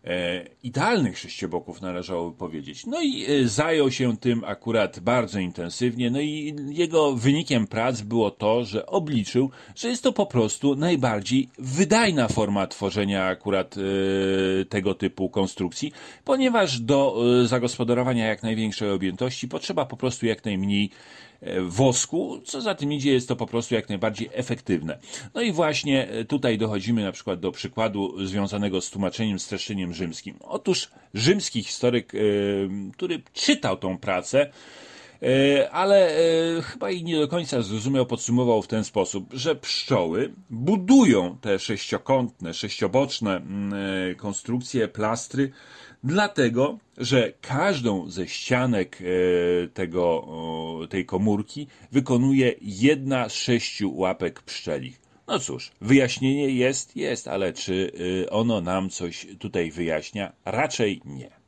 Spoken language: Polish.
idealnych sześcioboków, należałoby powiedzieć. No i zajął się tym akurat bardzo intensywnie, no i jego wynikiem prac było to, że obliczył, że jest to po prostu najbardziej wydajna forma tworzenia akurat tego typu konstrukcji, ponieważ do zagospodarowania jak największej objętości potrzeba po prostu jak najmniej wosku, co za tym idzie, jest to po prostu jak najbardziej efektywne. No i właśnie tutaj dochodzimy na przykład do przykładu związanego z tłumaczeniem, streszczeniem rzymskim. Otóż rzymski historyk, który czytał tą pracę, ale chyba i nie do końca zrozumiał, podsumował w ten sposób, że pszczoły budują te sześciokątne, sześcioboczne konstrukcje, plastry, dlatego, że każdą ze ścianek tej komórki wykonuje jedna z 6 łapek pszczelich. No cóż, wyjaśnienie jest, ale czy ono nam coś tutaj wyjaśnia? Raczej nie.